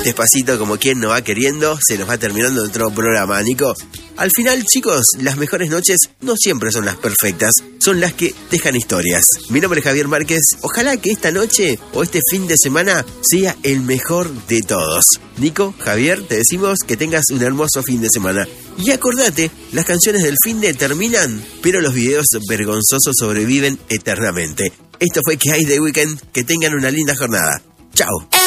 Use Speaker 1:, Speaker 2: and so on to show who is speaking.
Speaker 1: despacito, como quien no va queriendo, se nos va terminando otro programa, Nico. Al final, chicos, las mejores noches no siempre son las perfectas, son las que dejan historias. Mi nombre es Javier Márquez. Ojalá que esta noche o este fin de semana sea el mejor de todos. Nico, Javier, te decimos que tengas un hermoso fin de semana. Y acordate, las canciones del fin de terminan, pero los videos vergonzosos sobreviven eternamente. Esto fue Que hay de Weekend. Que tengan una linda jornada. Chao.